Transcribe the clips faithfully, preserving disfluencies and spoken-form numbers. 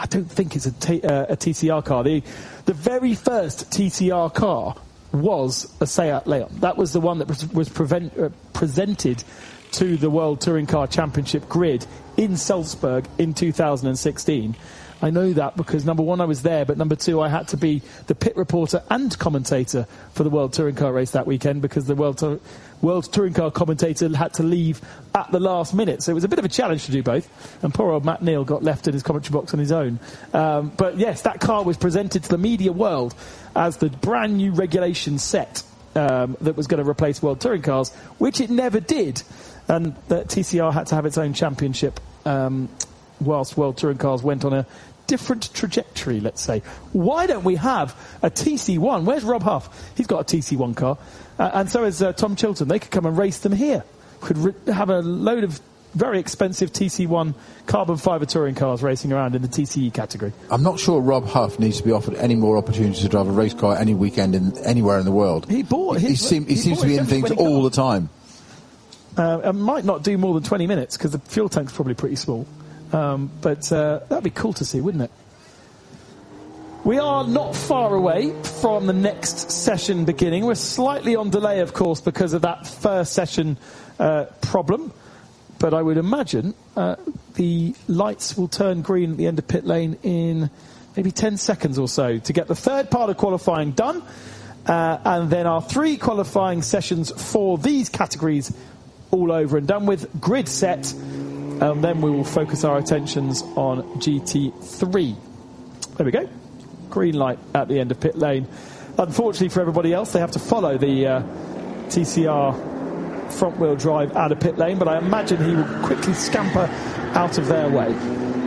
I don't think it's a, t- uh, a T C R car. The, the very first T C R car was a Seat Leon. That was the one that was, was prevent, uh, presented to the World Touring Car Championship grid in Salzburg in two thousand sixteen. I know that because, number one, I was there, but number two, I had to be the pit reporter and commentator for the World Touring Car race that weekend because the World, Tour- World Touring Car commentator had to leave at the last minute. So it was a bit of a challenge to do both. And poor old Matt Neal got left in his commentary box on his own. Um, but yes, that car was presented to the media world as the brand new regulation set um, that was going to replace World Touring Cars, which it never did. And the T C R had to have its own championship um whilst World Touring Cars went on a different trajectory, let's say. Why don't we have a T C one? Where's Rob Huff? He's got a T C one car. Uh, and so has uh, Tom Chilton. They could come and race them here. Could re- have a load of very expensive T C one carbon fibre touring cars racing around in the T C E category. I'm not sure Rob Huff needs to be offered any more opportunities to drive a race car any weekend in anywhere in the world. He bought He, his, he, seem, he, he seems to be in things all the time. Uh, it might not do more than twenty minutes because the fuel tank's probably pretty small. Um, but uh, that'd be cool to see, wouldn't it? We are not far away from the next session beginning. We're slightly on delay, of course, because of that first session uh, problem. But I would imagine uh, the lights will turn green at the end of pit lane in maybe ten seconds or so to get the third part of qualifying done. Uh, and then our three qualifying sessions for these categories all over and done with, grid set. And then we will focus our attentions on G T three. There we go. Green light at the end of pit lane. Unfortunately for everybody else, they have to follow the uh, T C R front-wheel drive out of pit lane, but I imagine he will quickly scamper out of their way.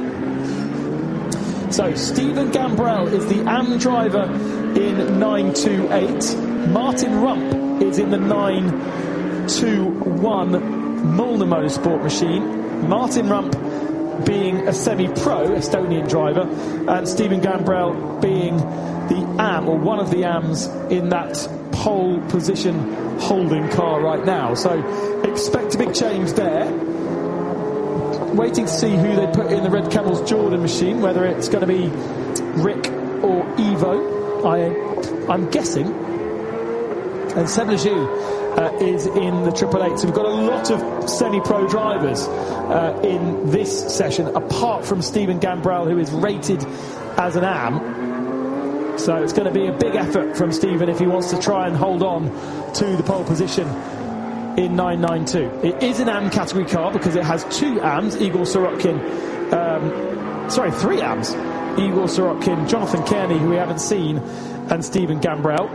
So, Stephen Gambrell is the A M driver in nine two eight. Martin Rump is in the nine two one Molnar Motorsport machine. Martin Rump being a semi-pro Estonian driver, and Stephen Gambrell being the A M, or one of the A Ms in that pole position holding car right now. So expect a big change there. Waiting to see who they put in the Red Camels Jordan machine, whether it's going to be Rick or Ivo. I, I'm guessing. And Seb Lejeune Uh, is in the Triple Eight. So we've got a lot of semi-pro drivers uh, in this session, apart from Stephen Gambrell, who is rated as an A M. So it's going to be a big effort from Stephen if he wants to try and hold on to the pole position in nine nine two. It is an A M category car because it has two A Ms, Igor Sorokin, um, sorry, three A Ms, Igor Sorokin, Jonathan Kearney, who we haven't seen, and Stephen Gambrell.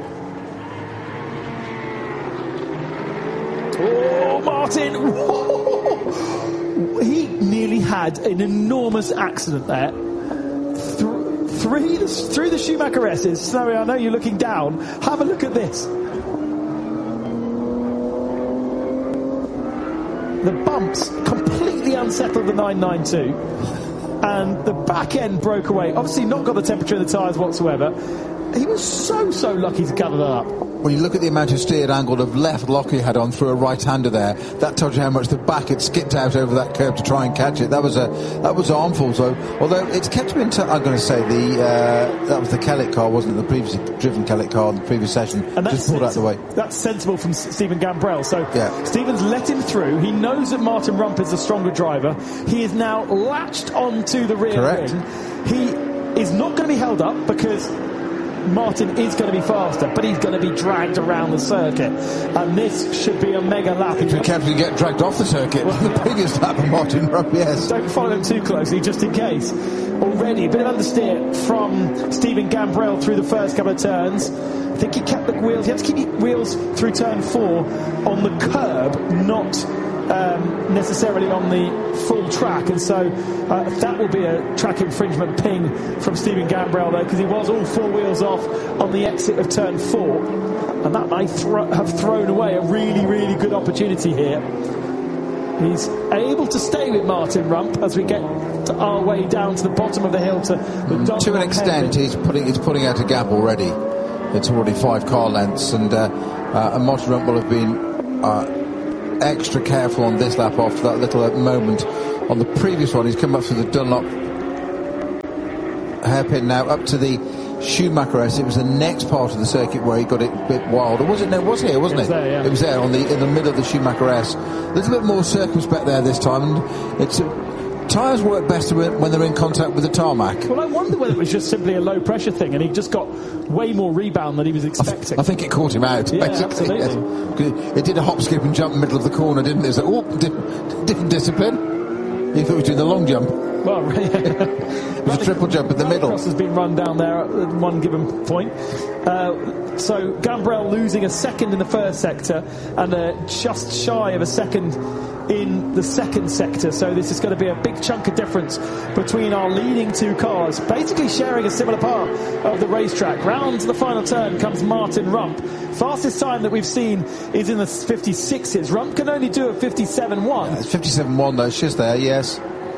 Oh, Martin! Whoa. He nearly had an enormous accident there. Th- three, the, through the Schumacher S's. Snowy, I know you're looking down. Have a look at this. The bumps completely unsettled the nine nine two. And the back end broke away. Obviously not got the temperature of the tyres whatsoever. He was so, so lucky to gather that up. When you look at the amount of steered angle of left lock he had on through a right-hander there, that tells you how much the back had skipped out over that curve to try and catch it. That was a that was armful. So, although it's kept me in touch, I'm going to say the uh, that was the Kellett car, wasn't it? The previously driven Kellett car in the previous session. And that's just pulled out of the way. That's sensible from S- Stephen Gambrell. So yeah. Stephen's let him through. He knows that Martin Rump is the stronger driver. He is now latched onto the rear Correct. wing. He is not going to be held up because Martin is going to be faster, but he's going to be dragged around the circuit, and this should be a mega lap. If you carefully get dragged off the circuit, well, the biggest lap of Martin Rump, yes. Don't follow him too closely, just in case. Already, a bit of understeer from Stephen Gambrell through the first couple of turns. I think he kept the wheels, he had to keep the wheels through turn four on the curb, not Um, necessarily on the full track, and so uh, that will be a track infringement ping from Stephen Gambrell there, because he was all four wheels off on the exit of turn four, and that might thro- have thrown away a really, really good opportunity here. He's able to stay with Martin Rump as we get to our way down to the bottom of the hill to the mm, to an extent. He's putting he's putting out a gap already. It's already five car lengths, and uh, uh, and Martin Rump will have been Uh, extra careful on this lap after that little moment on the previous one. He's come up through the Dunlop hairpin now up to the Schumacher S. It was the next part of the circuit where he got it a bit wild. Or was it? No, it was here, wasn't it? It was there, yeah. It was there on the in the middle of the Schumacher S. A little bit more circumspect there this time. And it's uh, tyres work best when when they're in contact with the tarmac. Well, I wonder whether it was just simply a low pressure thing, and he just got way more rebound than he was expecting. I, th- I think it caught him out. Yeah, basically. absolutely. Yes. It did a hop, skip, and jump in the middle of the corner, didn't it? It was like, oh, di- different discipline. You thought he was doing the long jump. Well, it was a triple jump in the middle. Cross has been run down there at one given point. Uh, so Gambrell losing a second in the first sector and uh, just shy of a second in the second sector. So this is going to be a big chunk of difference between our leading two cars, basically sharing a similar part of the racetrack. Round to the final turn comes Martin Rump. Fastest time that we've seen is in the fifty-sixes. Rump can only do a fifty-seven one. Yeah, it's fifty-seven one though, it's just there, yes.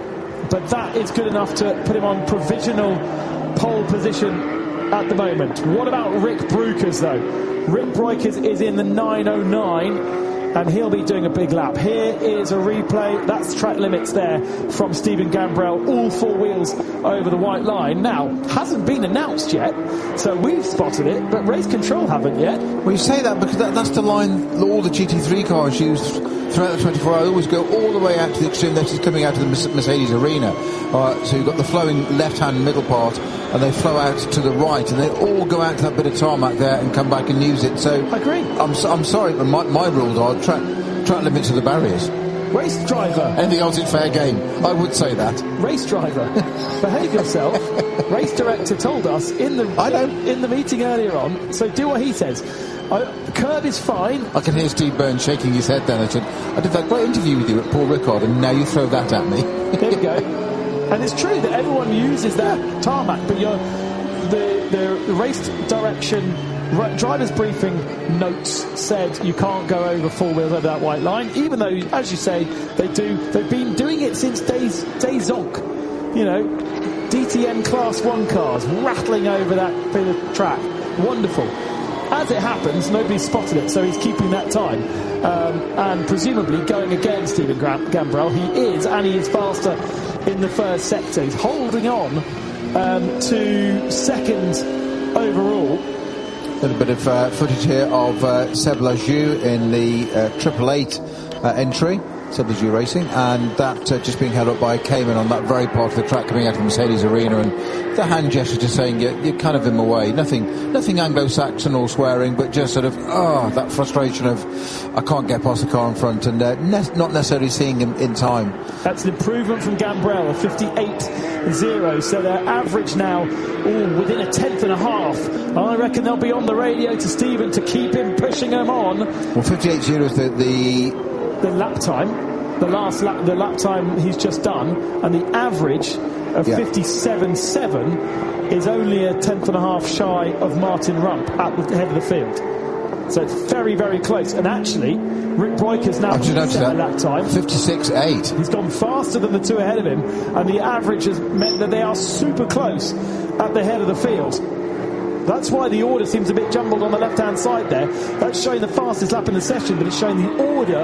But that is good enough to put him on provisional pole position at the moment. What about Rick Breukers, though? Rick Breukers is in the nine oh nine, and he'll be doing a big lap. Here is a replay. That's track limits there from Stephen Gambrell. All four wheels over the white line. Now, hasn't been announced yet, so we've spotted it, but Race Control haven't yet. Well, you say that because that, that's the line all the G T three cars use throughout the twenty-four hours. Always go all the way out to the extreme. This is coming out of the Mercedes arena. Uh, so you've got the flowing left-hand middle part, and they flow out to the right, and they all go out to that bit of tarmac there and come back and use it. So I agree. I'm, so, I'm sorry, but my, my rules are track, track limits of the barriers. Race driver. Anything else is fair game. I would say that. Race driver, behave yourself. Race director told us in the I know. in the meeting earlier on. So do what he says. Uh, curb is fine. I can hear Steve Burns shaking his head then. I said, I did that great interview with you at Paul Ricard, and now you throw that at me. There you go. And it's true that everyone uses that tarmac, but you're, the, the the race direction driver's briefing notes said you can't go over four wheels over that white line, even though, as you say, they do. They've been doing it since days days zonk. You know, D T M Class One cars rattling over that bit of track. Wonderful. As it happens, nobody spotted it, so he's keeping that time. Um, and presumably going against Stephen Gambrell. He is, and he is faster in the first sector. He's holding on um, to second overall. A little bit of uh, footage here of uh, Seb Lajou in the uh, Triple Eight uh, entry. Seb Lajou Racing, and that uh, just being held up by Cayman on that very part of the track coming out of the Mercedes arena, and the hand gesture just saying you're, you're kind of in my way. Nothing nothing Anglo-Saxon or swearing, but just sort of, oh, that frustration of I can't get past the car in front, and uh, ne- not necessarily seeing him in time. That's an improvement from Gambrell, a fifty-eight zero, so they're average now, ooh, within a tenth and a half. I reckon they'll be on the radio to Stephen to keep him pushing him on. Well, fifty-eight zero is the... the The lap time, the last lap, the lap time he's just done, and the average of yeah. fifty-seven seven is only a tenth and a half shy of Martin Rump at the head of the field. So it's very, very close. And actually, Rick Breukers now set a lap time. fifty-six eight. He's gone faster than the two ahead of him, and the average has meant that they are super close at the head of the field. That's why the order seems a bit jumbled on the left-hand side there. That's showing the fastest lap in the session, but it's showing the order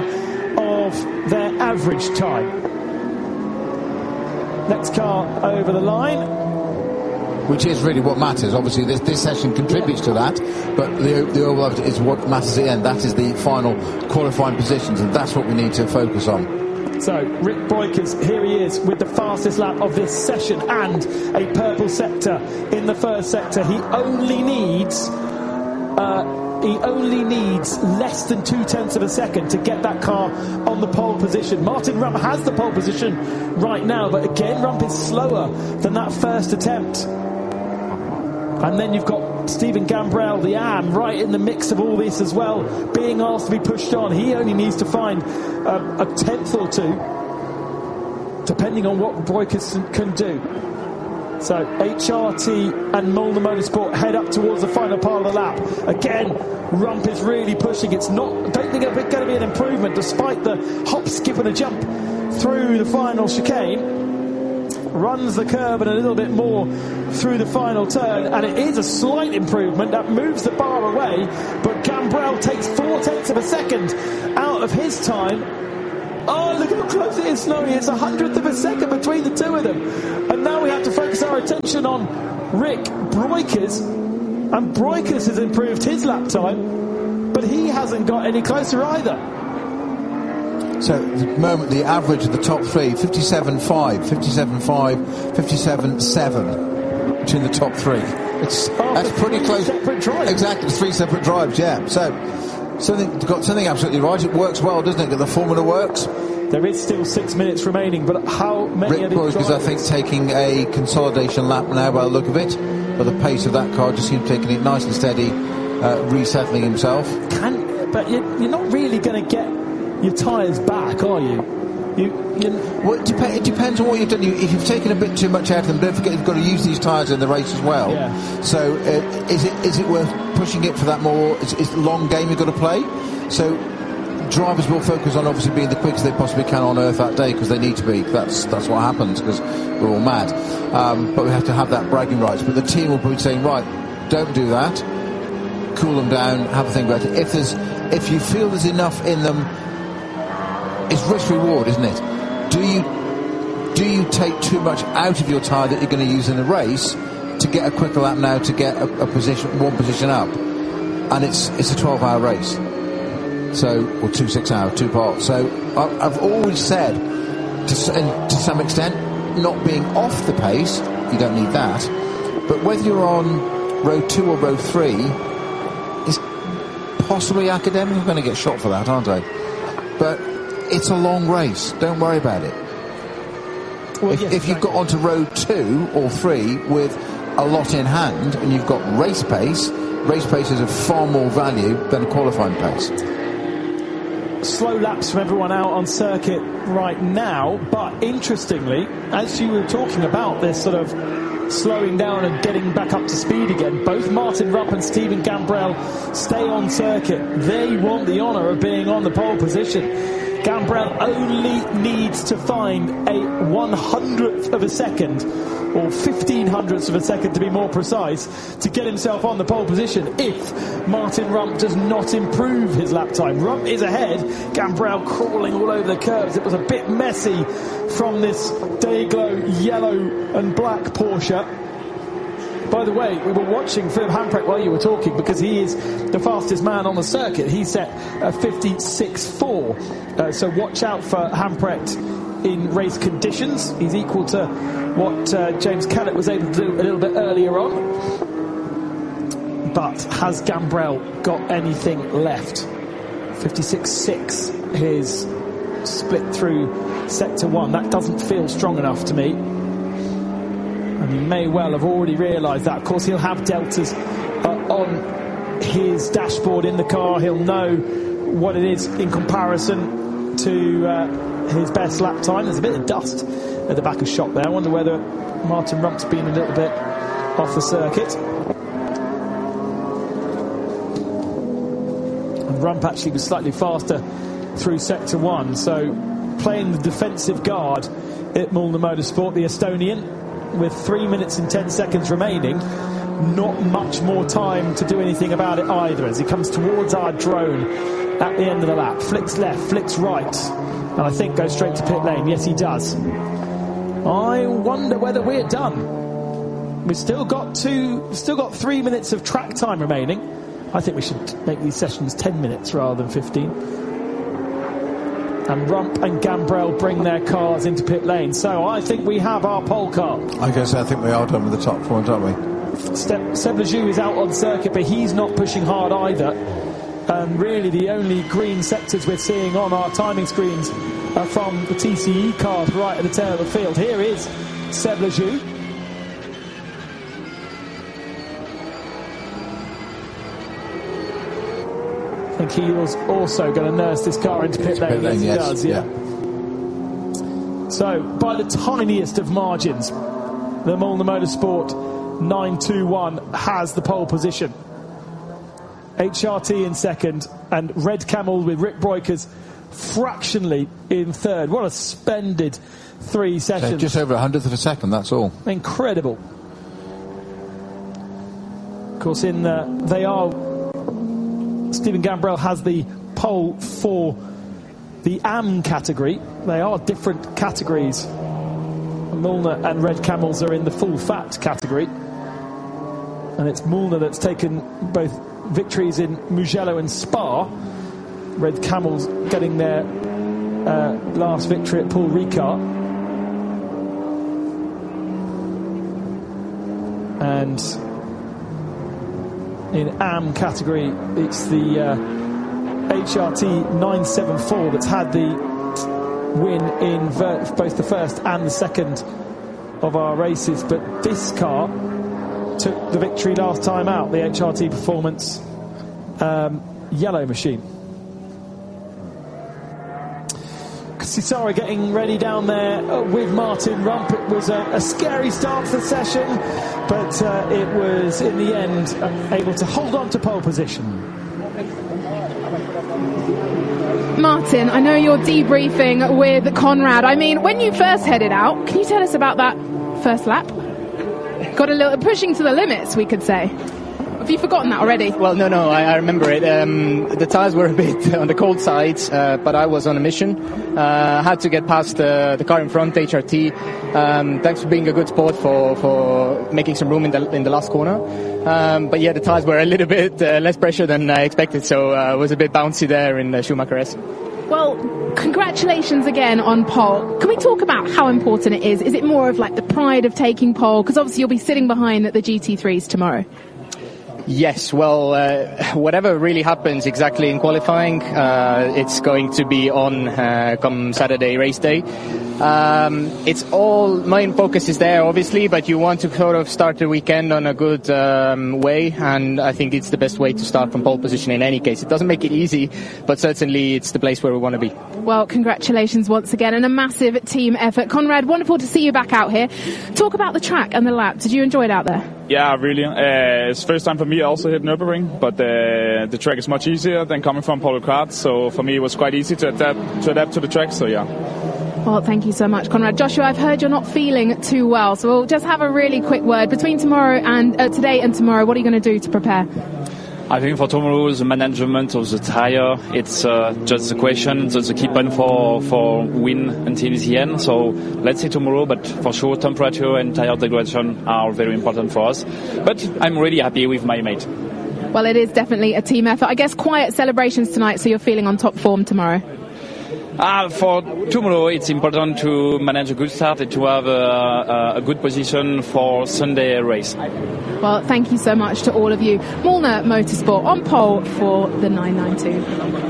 of their average time. Next car over the line. Which is really what matters. Obviously, this, this session contributes to that, but the, the overall is what matters at the end. That is the final qualifying positions, and that's what we need to focus on. So, Rick Breukers, here he is with the fastest lap of this session and a purple sector in the first sector. He only needs... Uh, He only needs less than two tenths of a second to get that car on the pole position. Martin Rump has the pole position right now, but again, Rump is slower than that first attempt. And then you've got Stephen Gambrell, the A M, right in the mix of all this as well, being asked to be pushed on. He only needs to find um, a tenth or two, depending on what Breukers can do. So H R T and Molnar Motorsport head up towards the final part of the lap. Again, Rump is really pushing. It's not, I don't think it's going to be an improvement despite the hop, skip and a jump through the final chicane. Runs the curb and a little bit more through the final turn, and it is a slight improvement that moves the bar away, but Gambrell takes four tenths of a second out of his time. Oh, look how close it is, Snowy. It's a hundredth of a second between the two of them. And now we have to focus our attention on Rick Breukers, and Breukers has improved his lap time, but he hasn't got any closer either. So at the moment, the average of the top three, fifty-seven five, fifty-seven five, fifty-seven seven between the top three. It's oh, that's pretty close. Separate drives. Exactly, it's three separate drives. Yeah. So something got something absolutely right. It works well, doesn't it? The formula works. There is still six minutes remaining, but how many? Rick Breukers, I think, taking a consolidation lap now by the look of it. But the pace of that car just seems taking it nice and steady, uh, resettling himself. Can but you're, you're not really going to get your tyres back, are you? You, you well, it, dep- it depends on what you've done. You, if you've taken a bit too much out of them, don't forget you've got to use these tyres in the race as well. Yeah. So uh, is it is it worth pushing it for that more? It's, it's a long game you've got to play. So drivers will focus on obviously being the quickest they possibly can on earth that day because they need to be. That's that's what happens because we're all mad. Um, but we have to have that bragging rights. But the team will be saying, right, don't do that. Cool them down. Have a think about it. If there's if you feel there's enough in them. It's risk reward, isn't it? Do you do you take too much out of your tyre that you're going to use in a race to get a quicker lap now to get a, a position, one position up? And it's it's a twelve hour race, so or two six hour, two parts. So I, I've always said, to, and to some extent, not being off the pace, you don't need that. But whether you're on row two or row three, is possibly academic. I'm going to get shot for that, aren't I? But it's a long race. Don't worry about it. Well, if, yes, if you've got onto road two or three with a lot in hand and you've got race pace, race pace is of far more value than a qualifying pace. Slow laps from everyone out on circuit right now, but interestingly, as you were talking about this sort of slowing down and getting back up to speed again, both Martin Rupp and Stephen Gambrell stay on circuit. They want the honour of being on the pole position. Gambrell only needs to find a one hundredth of a second, or fifteen hundredths of a second to be more precise, to get himself on the pole position if Martin Rump does not improve his lap time. Rump is ahead, Gambrell crawling all over the curves. It was a bit messy from this Dayglow yellow and black Porsche. By the way, we were watching Philip Hamprecht while you were talking because he is the fastest man on the circuit. He set a fifty-six four. Uh, so watch out for Hamprecht in race conditions. He's equal to what uh, James Kellett was able to do a little bit earlier on. But has Gambrell got anything left? fifty-six six, his split through sector one. That doesn't feel strong enough to me. And he may well have already realised that. Of course, he'll have deltas uh, on his dashboard in the car. He'll know what it is in comparison to uh, his best lap time. There's a bit of dust at the back of shop there. I wonder whether Martin Rump's been a little bit off the circuit. And Rump actually was slightly faster through sector one. So playing the defensive guard at Mulner Motorsport, the Estonian, with three minutes and ten seconds remaining, not much more time to do anything about it either, as he comes towards our drone at the end of the lap. Flicks left, flicks right, and I think goes straight to pit lane. Yes, he does. I wonder whether we're done. We've still got two, still got three minutes of track time remaining. I think we should make these sessions ten minutes rather than fifteen. And Rump and Gambrell bring their cars into pit lane. So I think we have our pole car. I guess I think we are done with the top four, aren't we? Seb, Seb Lejeune is out on circuit, but he's not pushing hard either. And really the only green sectors we're seeing on our timing screens are from the T C E cars right at the tail of the field. Here is Seb Lejeune. I think he was also going to nurse this car into pit lane. Pit lane, yes, he yes, does, yeah. yeah. So, by the tiniest of margins, the Mulner Motorsport nine two one has the pole position. H R T in second, and Red Camel with Rick Breukers fractionally in third. What a splendid three sessions. So just over a hundredth of a second, that's all. Incredible. Of course, in uh, they are... Stephen Gambrell has the pole for the A M category. They are different categories Mulner and Red Camels are in the full fat category. And it's Mulner that's taken both victories in Mugello and Spa. Red Camels getting their uh, last victory at Paul Ricard. And in A M category, it's the uh, H R T nine seventy-four that's had the win in ver- both the first and the second of our races. But this car took the victory last time out, the H R T Performance um, yellow machine. Cesaro getting ready down there with Martin Rump. It was a, a scary start to the session, but uh, it was in the end uh, able to hold on to pole position. Martin, I know you're debriefing with Conrad. I mean, when you first headed out, can you tell us about that first lap? Got a little pushing to the limits, we could say. Have you forgotten that already? Well, no, no, I, I remember it. Um, the tyres were a bit on the cold side, uh, but I was on a mission. Uh, had to get past uh, the car in front, H R T. Um, thanks for being a good sport for, for making some room in the in the last corner. Um, but yeah, the tyres were a little bit uh, less pressure than I expected, so I uh, was a bit bouncy there in the Schumacher S. Well, congratulations again on pole. Can we talk about how important it is? Is it more of like the pride of taking pole? Because obviously you'll be sitting behind the G T threes tomorrow. Yes, well, uh, whatever really happens exactly in qualifying, uh, it's going to be on uh, come Saturday race day. Um, it's all, main focus is there obviously, but you want to sort of start the weekend on a good um, way, and I think it's the best way to start from pole position in any case. It doesn't make it easy, but certainly it's the place where we want to be. Well, congratulations once again, and a massive team effort. Conrad, wonderful to see you back out here. Talk about the track and the lap. Did you enjoy it out there? Yeah, really. Uh, it's the first time for me also hit Nürburgring, but uh, the track is much easier than coming from Paul Ricard, so for me it was quite easy to adapt to adapt to the track, so yeah. Well, thank you so much, Conrad. Joshua, I've heard you're not feeling too well, so we'll just have a really quick word. Between tomorrow and uh, today and tomorrow, what are you going to do to prepare? I think for tomorrow, the management of the tire, it's uh, just the question, that's the key point for, for win until the end. So let's see tomorrow, but for sure temperature and tire degradation are very important for us. But I'm really happy with my mate. Well, it is definitely a team effort. I guess quiet celebrations tonight, so you're feeling on top form tomorrow. Uh, for tomorrow, it's important to manage a good start and to have a, a good position for Sunday race. Well, thank you so much to all of you. Mulner Motorsport on pole for the nine ninety-two.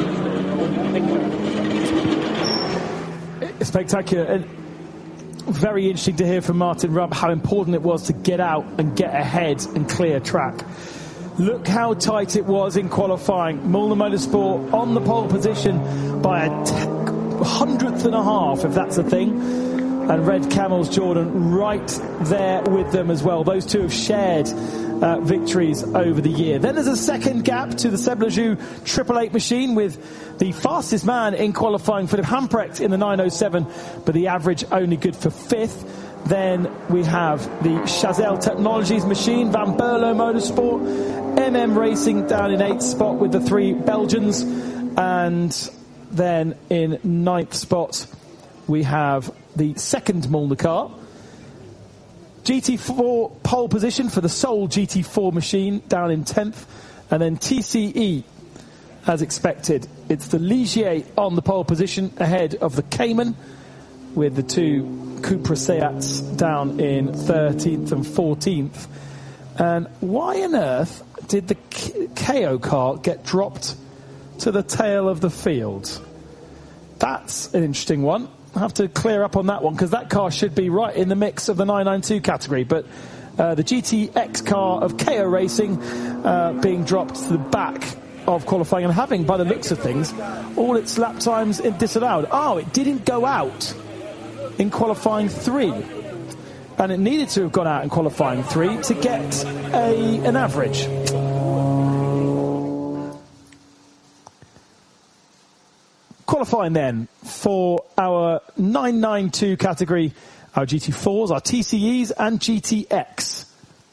Spectacular. And very interesting to hear from Martin Rump how important it was to get out and get ahead and clear track. Look how tight it was in qualifying. Mulner Motorsport on the pole position by a t- hundredth and a half, if that's a thing. And Red Camels, Jordan, right there with them as well. Those two have shared uh, victories over the year. Then there's a second gap to the Seblajou Triple Eight machine with the fastest man in qualifying, Philip Hamprecht, in the nine oh seven, but the average only good for fifth. Then we have the Chazelle Technologies machine, Van Berlo Motorsport, M M Racing down in eighth spot with the three Belgians, and then in ninth spot we have the second Mulner car. G T four pole position for the sole G T four machine down in tenth, and then T C E as expected. It's the Ligier on the pole position ahead of the Cayman, with the two Cupra Seats down in thirteenth and fourteenth. And why on earth did the K O car get dropped to the tail of the field? That's an interesting one. I'll have to clear up on that one, because that car should be right in the mix of the nine ninety-two category. But uh, the G T X car of K O Racing uh, being dropped to the back of qualifying and having, by the looks of things, all its lap times disallowed. Oh, it didn't go out in qualifying three, and it needed to have gone out in qualifying three to get a an average. Qualifying then for our nine ninety-two category, our G T fours, our T C Es and G T X.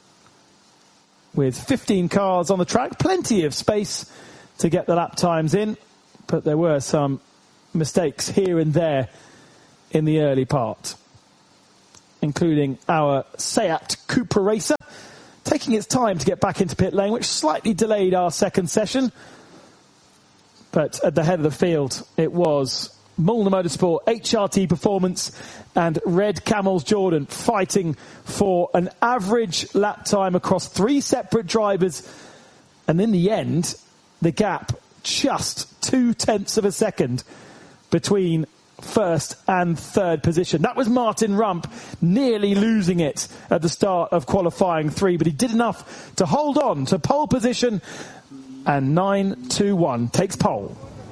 With fifteen cars on the track, plenty of space to get the lap times in, but there were some mistakes here and there in the early part. including our Seat Cupra racer, taking its time to get back into pit lane, which slightly delayed our second session. But at the head of the field, it was Mulliner Motorsport, H R T Performance and Red Camels Jordan fighting for an average lap time across three separate drivers. And in the end, the gap just two tenths of a second between first and third position. That was Martin Rump nearly losing it at the start of qualifying three, but he did enough to hold on to pole position, and nine two one takes pole.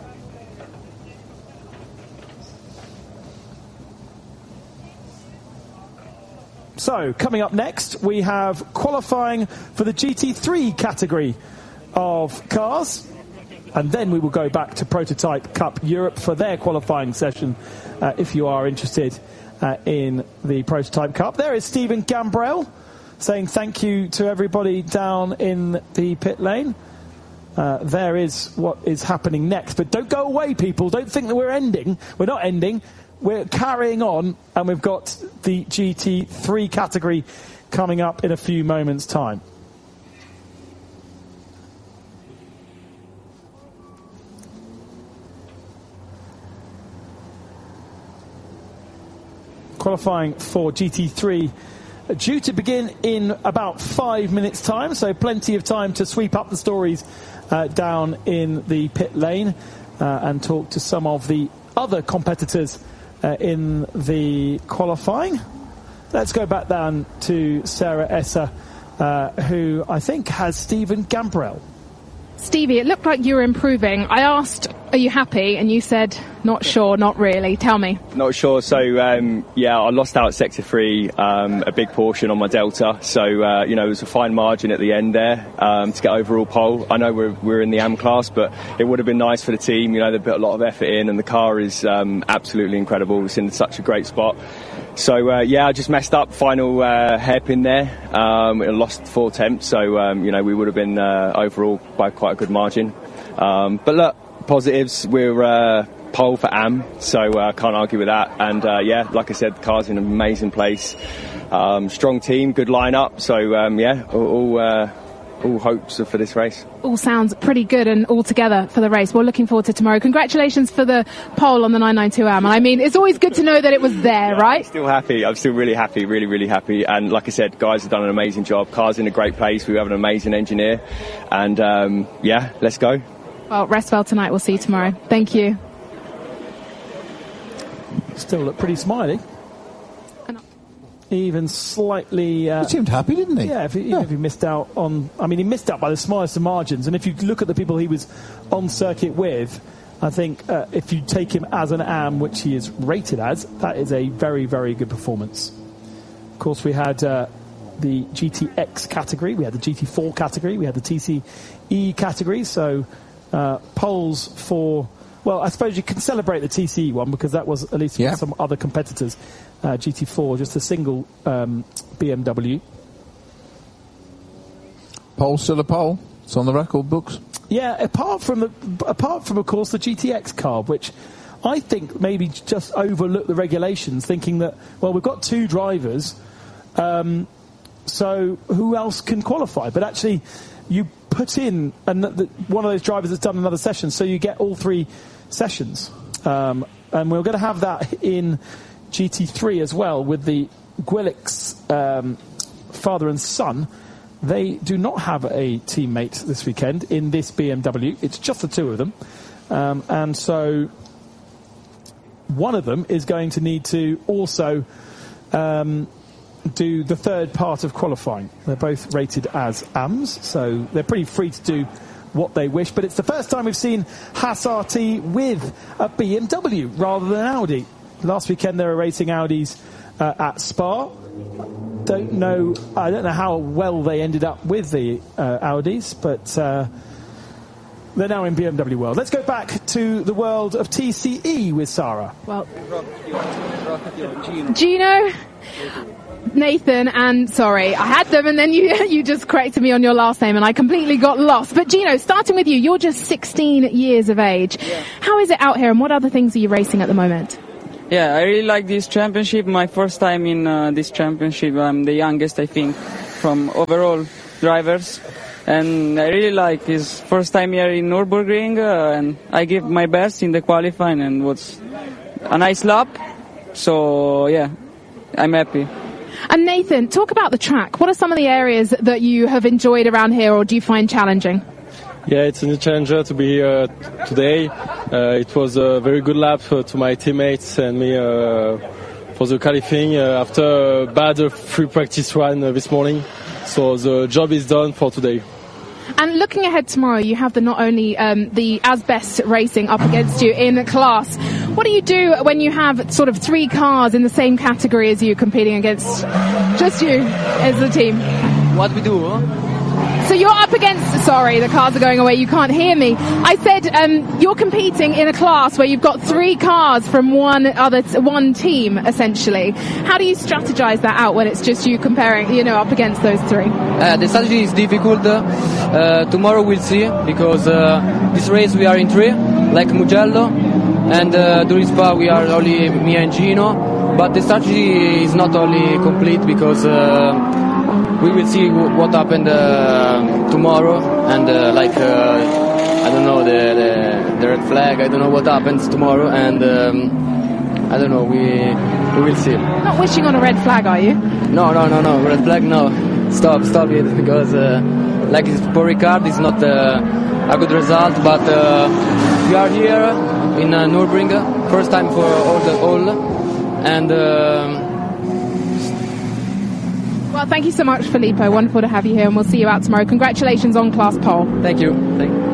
So, coming up next, we have qualifying for the G T three category of cars. And then we will go back to Prototype Cup Europe for their qualifying session, uh, if you are interested uh, in the Prototype Cup. There is Stephen Gambrell saying thank you to everybody down in the pit lane. Uh, there is what is happening next. But don't go away, people. Don't think that we're ending. We're not ending. We're carrying on, and we've got the G T three category coming up in a few moments' time. Qualifying for G T three due to begin in about five minutes' time, so plenty of time to sweep up the stories uh, down in the pit lane uh, and talk to some of the other competitors uh, in the qualifying. Let's go back down to Sarah Esser, uh, who I think has Stephen Gambrell. Stevie, it looked like you were improving. I asked, are you happy? And you said, not sure, not really. Tell me. Not sure. So, um, yeah, I lost out at sector three, um, a big portion on my Delta. So, uh, you know, it was a fine margin at the end there um, to get overall pole. I know we're, we're in the A M class, but it would have been nice for the team. You know, they put a lot of effort in, and the car is um, absolutely incredible. It's in such a great spot. So, uh, yeah, I just messed up. Final uh, hairpin there. Um, I lost four tenths. So, um, you know, we would have been uh, overall by quite a good margin. Um, but look, positives. We're uh, pole for A M, so I uh, can't argue with that. And, uh, yeah, like I said, the car's in an amazing place. Um, strong team, good lineup. So, um, yeah, all... all uh, all hopes for this race. All sounds pretty good and all together for the race. We're looking forward to tomorrow. Congratulations for the pole on the nine ninety-two A M. I mean, it's always good to know that it was there, yeah, right? I'm still happy. I'm still really happy, really, really happy. And like I said, guys have done an amazing job. Car's in a great place. We have an amazing engineer. And, um, yeah, let's go. Well, rest well tonight. We'll see you tomorrow. Thank you. Still look pretty smiley. Even slightly... Uh, he seemed happy, didn't he? Yeah, if he, yeah. if he missed out on... I mean, he missed out by the smallest of margins. And if you look at the people he was on circuit with, I think uh, if you take him as an A M, which he is rated as, that is a very, very good performance. Of course, we had uh, the G T X category, we had the G T four category, we had the T C E category. So uh, poles for... Well, I suppose you can celebrate the T C E one because that was at least yeah. for some other competitors. Uh, G T four, just a single um, B M W. Pole still a pole. It's on the record books. Yeah, apart from the, apart from of course the G T X car, which I think maybe just overlooked the regulations, thinking that well we've got two drivers, um, so who else can qualify? But actually, you put in an, the, one of those drivers that's done another session, so you get all three sessions, um, and we're going to have that in G T three as well with the Gwilix um, father and son. They do not have a teammate this weekend in this B M W. It's just the two of them, um, and so one of them is going to need to also um, do the third part of qualifying. They're both rated as A Ms, so they're pretty free to do what they wish, but it's the first time we've seen Haas R T with a B M W rather than Audi. Last weekend they were racing Audis uh, at Spa. Don't know, I don't know how well they ended up with the uh, Audis, but uh, they're now in B M W world. Let's go back to the world of T C E with Sarah. Well, Gino, Nathan, and sorry, I had them, and then you you just corrected me on your last name, and I completely got lost. But Gino, starting with you, you're just sixteen years of age. Yeah. How is it out here, and what other things are you racing at the moment? yeah, I really like this championship. My first time in uh, this championship. I'm the youngest, I think, from overall drivers. And I really like his first time here in Nürburgring. Uh, and I gave my best in the qualifying and was a nice lap. So, yeah, I'm happy. And Nathan, talk about the track. What are some of the areas that you have enjoyed around here or do you find challenging? Yeah, it's a new challenger to be here today. Uh, it was a very good lap uh, to my teammates and me uh, for the qualifying uh, after a bad uh, free practice run uh, this morning. So the job is done for today. And looking ahead tomorrow, you have the not only um, the Asbest Racing up against you in class. What do you do when you have sort of three cars in the same category as you competing against just you as the team? What we do? Huh? So you're up against, sorry, the cars are going away, you can't hear me. I said um, you're competing in a class where you've got three cars from one other, t- one team, essentially. How do you strategize that out when it's just you comparing, you know, up against those three? Uh, the strategy is difficult. Uh, tomorrow we'll see, because uh, this race we are in three, like Mugello, and uh, during Spa we are only me and Gino. But the strategy is not only complete because uh, we will see what happened uh, tomorrow, and uh, like uh, I don't know the, the the red flag. I don't know what happens tomorrow, and um, I don't know. We we will see. Not wishing on a red flag, are you? No, no, no, no. Red flag, no. Stop, stop it, because uh, like for Ricard, it's not uh, a good result. But uh, we are here in uh, Nürburgring, first time for all the all, and. Uh, Well, thank you so much, Filippo. Wonderful to have you here, and we'll see you out tomorrow. Congratulations on class pole. Thank you. Thank you.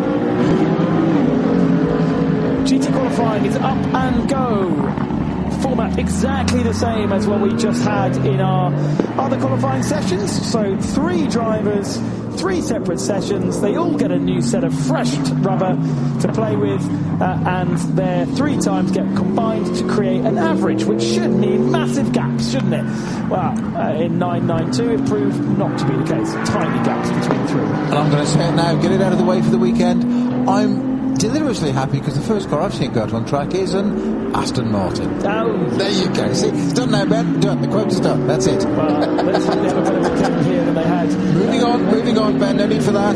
G T qualifying is up and go. Format exactly the same as what we just had in our other qualifying sessions. So three drivers, three separate sessions. They all get a new set of fresh rubber to play with, uh, and their three times get combined to create an average, which should mean massive gaps, shouldn't it? Well, uh, in nine ninety-two it proved not to be the case. Tiny gaps between the three. And I'm going to say it now, get it out of the way for the weekend. I'm deliriously happy because the first car I've seen go out on track is an Aston Martin. Oh. There you go. See, it's done now, Ben. Done. The quote is done. That's it. Well, let's hope they have a better weekend here than they had. Moving on, moving on, Ben. No need for that.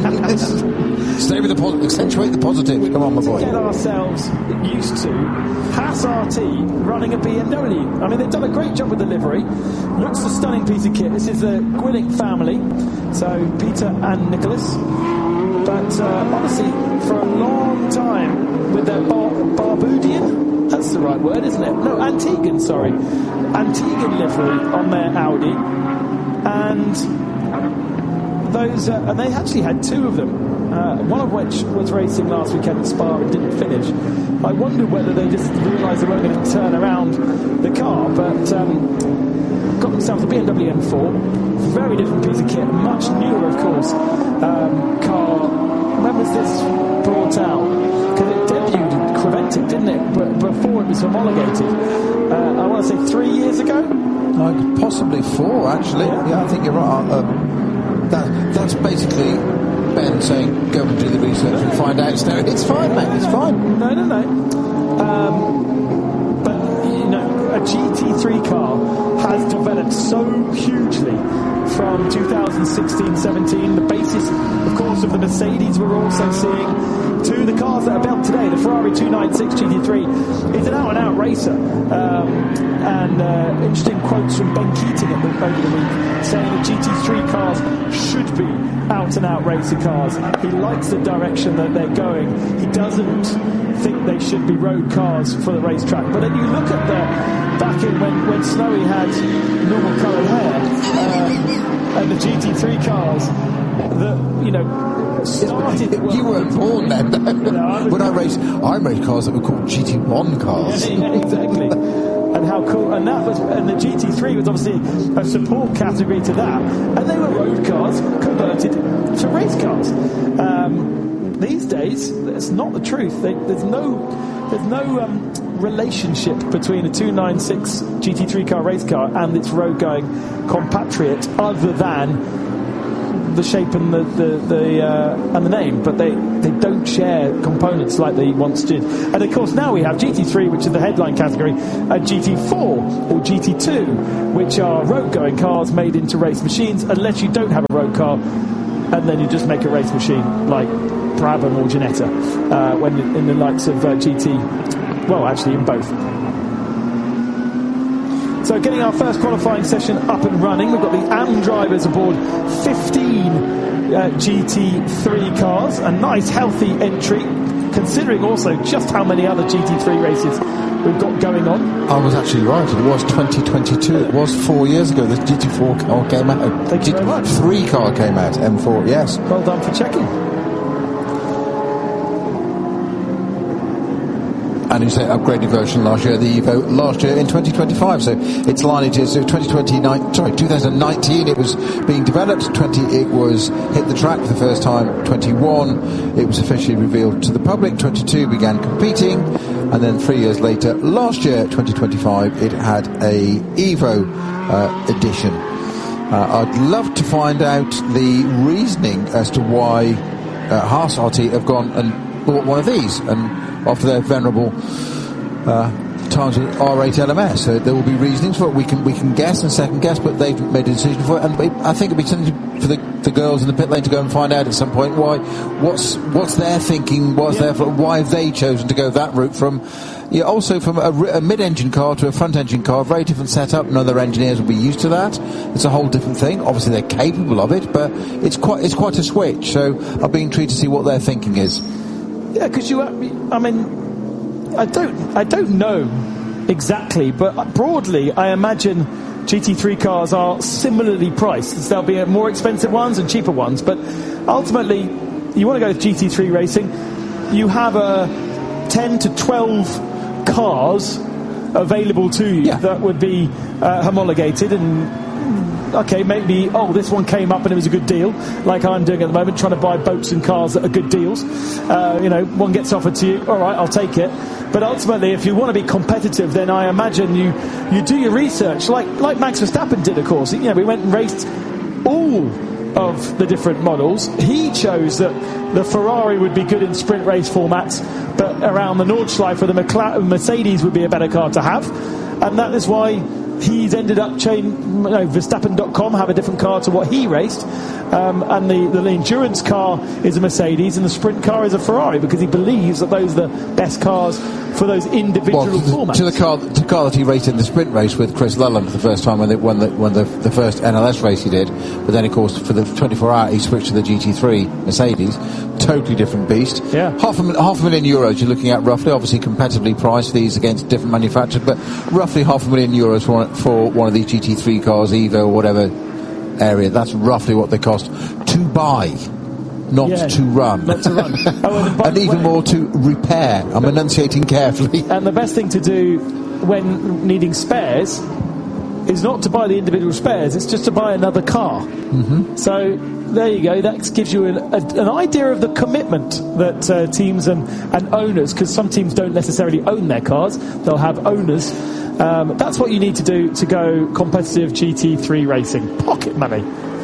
Stay with the positive. Accentuate the positives. Come on, my boy. To get ourselves used to Haas R T running a B M W. I mean, they've done a great job with the livery. Looks a stunning piece of kit. This is the Gwilink family. So Peter and Nicholas. But uh, honestly, for a long time with their Bar- Barbudian, that's the right word, isn't it? No, Antiguan, sorry. Antiguan livery on their Audi. And those, uh, and they actually had two of them. Uh, one of which was racing last weekend at Spa and didn't finish. I wondered whether they just realised they weren't going to turn around the car, but um, got themselves a B M W M four. Very different piece of kit, much newer, of course, um, car. When was this brought out? Because it debuted at Creventic, didn't it? But before it was homologated. Uh, I want to say three years ago? Uh, possibly four, actually. Yeah, yeah I think you're right. Uh, that, that's basically Ben saying, go and do the research and find out. So it's fine, mate, it's fine. No, no, no. Um, but, you know, a G T three car has developed so hugely from two thousand sixteen seventeen, the basis, of course, of the Mercedes we're also seeing, to the cars that are built today. The Ferrari two ninety-six G T three is an out-and-out racer. Um, and uh, interesting quotes from Ben Keating at the, over the week, saying that G T three cars should be out-and-out racer cars. He likes the direction that they're going. He doesn't think they should be road cars for the racetrack. But then you look at the back in when, when Snowy had normal coloured hair, uh, and the G T three cars that, you know, started... Well, you weren't born then. No, I when I raced, I raced cars that were called G T one cars. Yeah, yeah, exactly. And how cool, and that was, and the G T three was obviously a support category to that, and they were road cars converted to race cars. Um, these days, that's not the truth. They, there's no, there's no um, relationship between a two ninety-six G T three car race car and its road going compatriot, other than the shape and the the, the uh, and the name, but they, they don't share components like they once did. And of course now we have G T three, which is the headline category, and G T four or G T two, which are road-going cars made into race machines, unless you don't have a road car, and then you just make a race machine like Brabham or Ginetta, uh, when in the likes of uh, G T, well, actually in both. So getting our first qualifying session up and running, we've got the A M drivers aboard fifteen uh, G T three cars, a nice healthy entry, considering also just how many other G T three races we've got going on. I was actually right, it was twenty twenty-two, it was four years ago the G T four car came out. Thank you very much. three car came out, M four, yes. Well done for checking. And you say upgraded version last year, the Evo last year in twenty twenty-five. So it's lining to so twenty twenty-nine, sorry, twenty nineteen. It was being developed. twenty it was hit the track for the first time. twenty-one it was officially revealed to the public. twenty-two began competing, and then three years later, last year, twenty twenty-five, it had a Evo uh, edition. Uh, I'd love to find out the reasoning as to why uh, Haas R T have gone and bought one of these, and after their venerable uh, times with R eight L M S. So there will be reasonings for it. We can we can guess and second guess, but they've made a decision for it. And I think it'd be something for the, the girls in the pit lane to go and find out at some point why what's what's their thinking, what's yeah. their why have they chosen to go that route from. Yeah, also from a, a mid-engine car to a front-engine car, very different setup. None of their engineers will be used to that. It's a whole different thing. Obviously, they're capable of it, but it's quite it's quite a switch. So I'll be intrigued to see what their thinking is. Yeah, because you, I mean, I don't, I don't know exactly, but broadly, I imagine G T three cars are similarly priced. There'll be more expensive ones and cheaper ones, but ultimately, you want to go with G T three racing. You have a ten to twelve cars available to you yeah. that would be uh, homologated and. Okay, maybe, oh, this one came up and it was a good deal, like I'm doing at the moment, trying to buy boats and cars that are good deals. Uh, you know, one gets offered to you, all right, I'll take it. But ultimately, if you want to be competitive, then I imagine you, you do your research, like like Max Verstappen did, of course. You know, we went and raced all of the different models. He chose that the Ferrari would be good in sprint race formats, but around the Nordschleife, the McLaren, Mercedes would be a better car to have. And that is why he's ended up chain, you know, Verstappen dot com have a different car to what he raced, um, and the, the endurance car is a Mercedes and the sprint car is a Ferrari, because he believes that those are the best cars for those individual well, to, formats. To the car, to the car that he raced in the sprint race with Chris Lulland for the first time when they won the, when the, the first N L S race he did, but then of course for the twenty-four hour he switched to the G T three Mercedes, totally different beast. Yeah. Half a, half a million euros you're looking at roughly, obviously competitively priced these against different manufacturers, but roughly half a million euros for one, for one of these G T three cars, Evo or whatever area. That's roughly what they cost to buy. Not yeah, to run. Not to run. Oh, and, and even more to repair. I'm enunciating carefully. And the best thing to do when needing spares is not to buy the individual spares, it's just to buy another car. Mm-hmm. So there you go, that gives you an, a, an idea of the commitment that uh, teams and, and owners, because some teams don't necessarily own their cars, they'll have owners. Um, that's what you need to do to go competitive G T three racing. Pocket money.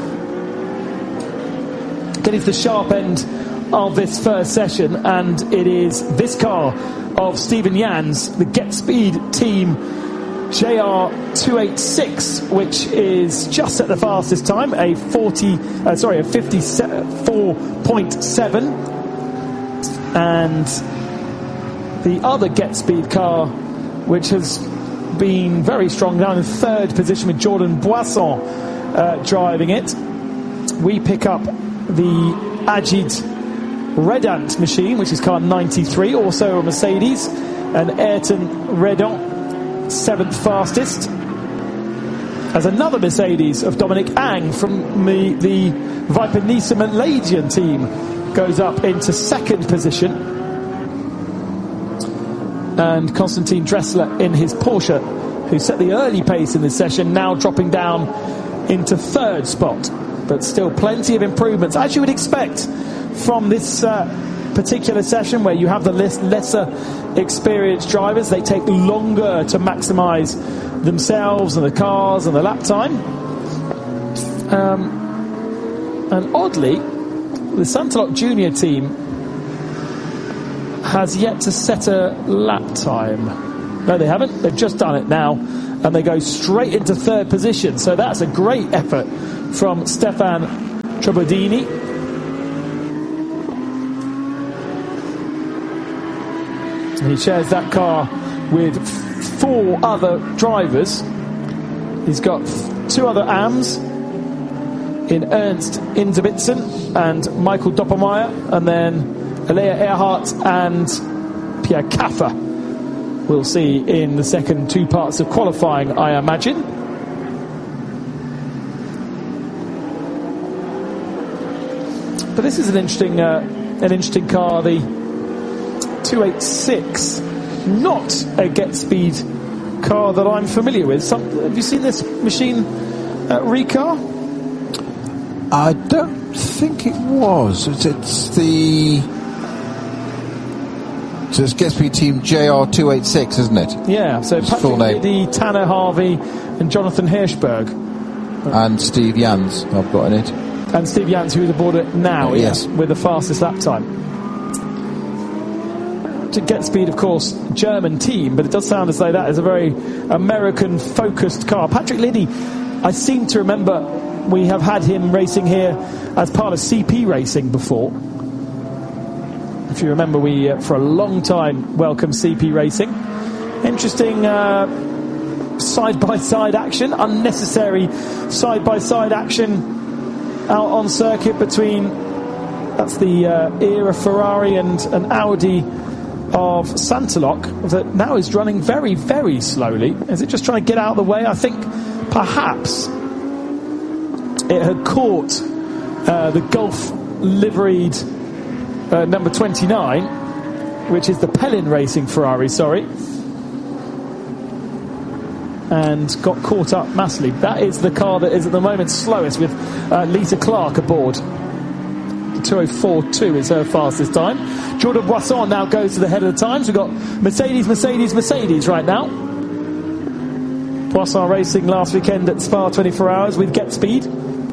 Getting to the sharp end of this first session, and it is this car of Stephen Jans, the Get Speed team J R two eighty-six, which is just at the fastest time, a forty, uh, sorry, a fifty-four point seven, and the other Get Speed car, which has been very strong, down in third position with Jordan Boisson uh, driving it. We pick up the Ajid Redant machine, which is car ninety-three, also a Mercedes, and Ayrton Redant, seventh fastest, as another Mercedes of Dominic Ang from the, the Viper Nissan Malaysian team goes up into second position, and Konstantin Dressler in his Porsche, who set the early pace in this session, now dropping down into third spot. But still plenty of improvements, as you would expect from this uh, particular session, where you have the less, lesser experienced drivers. They take longer to maximise themselves and the cars and the lap time. Um, And oddly, the Santalok Junior team has yet to set a lap time. No, they haven't. They've just done it now, and they go straight into third position. So that's a great effort from Stefan Trobodini. And he shares that car with four other drivers. He's got two other A Ms in Ernst Inzerbitzen and Michael Doppelmayr, and then Alea Earhart and Pierre Caffer we'll see in the second two parts of qualifying, I imagine. But this is an interesting uh, an interesting car, the two eighty-six, not a Get Speed car that I'm familiar with. Some, have you seen this machine at Ricard? I don't think it was. It's, it's the so it's Get Speed Team J R two eighty-six, isn't it? Yeah. So It's Patrick full name. Liddy, Tanner Harvey, and Jonathan Hirschberg, And Steve Jans, I've got in it. and Steve Jans, who is aboard it now, Uh, yes. with the fastest lap time. To Get Speed, of course, German team, but it does sound as though that is a very American-focused car. Patrick Liddy, I seem to remember we have had him racing here as part of C P Racing before. If you remember, we, uh, for a long time, welcomed C P Racing. Interesting uh, side-by-side action, unnecessary side-by-side action out on circuit between, that's the uh, era Ferrari and an Audi of Santalok, that now is running very, very slowly. Is it just trying to get out of the way? I think perhaps it had caught uh, the Golf liveried uh, number twenty-nine, which is the Pellin Racing Ferrari, sorry, and got caught up massively. That is the car that is at the moment slowest, with uh, Lisa Clark aboard. two oh four point two is her fastest time. Jordan Boisson now goes to the head of the times. We've got Mercedes, Mercedes, Mercedes right now. Boisson racing last weekend at Spa twenty-four hours with Get Speed.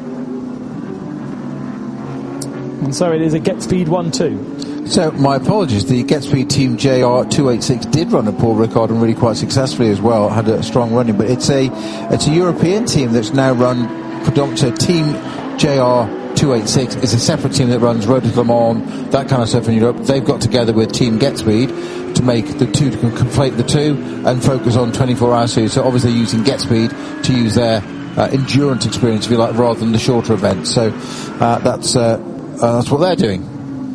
And so it is a Get Speed one two. So, my apologies, the Get Speed Team J R two eighty-six did run at Paul Ricard and really quite successfully as well, had a strong running, but it's a it's a European team that's now run predominantly. Team J R two eighty-six is a separate team that runs Road to Le Mans, that kind of stuff in Europe. They've got together with Team Get Speed to make the two, to conflate the two and focus on twenty-four hour series. So obviously using Get Speed to use their uh, endurance experience, if you like, rather than the shorter events. So uh, that's uh, uh, that's what they're doing.